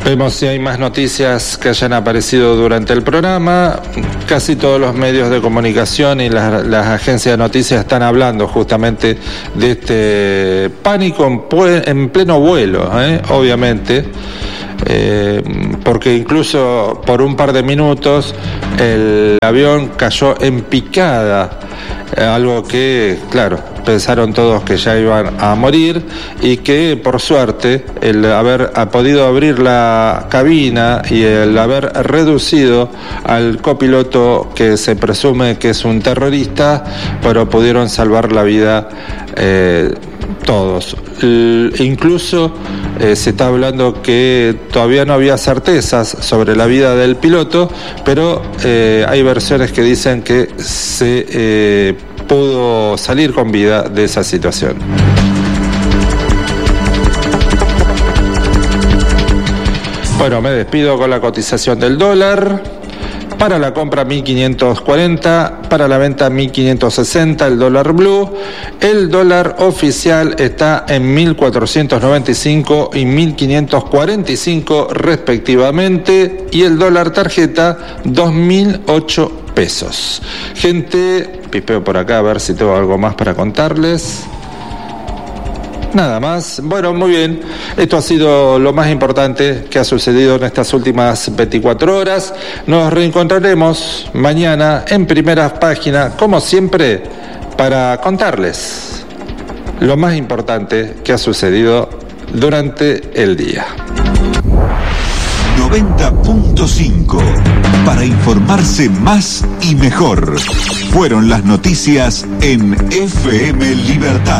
Vemos si hay más noticias que hayan aparecido durante el programa. Casi todos los medios de comunicación y las agencias de noticias están hablando justamente de este pánico en pleno vuelo, obviamente. Porque incluso por un par de minutos el avión cayó en picada, algo que, claro, pensaron todos que ya iban a morir, y que por suerte el haber podido abrir la cabina y el haber reducido al copiloto, que se presume que es un terrorista, pero pudieron salvar la vida todos. Incluso se está hablando que todavía no había certezas sobre la vida del piloto, pero hay versiones que dicen que se pudo salir con vida de esa situación. Bueno, me despido con la cotización del dólar. Para la compra 1.540, para la venta 1.560 el dólar blue. El dólar oficial está en 1.495 y 1.545 respectivamente, y el dólar tarjeta 2.008 pesos. Gente, pipeo por acá a ver si tengo algo más para contarles. Nada más. Bueno, muy bien. Esto ha sido lo más importante que ha sucedido en estas últimas 24 horas. Nos reencontraremos mañana en Primera Página, como siempre, para contarles lo más importante que ha sucedido durante el día. 90.5. Para informarse más y mejor. Fueron las noticias en FM Libertad.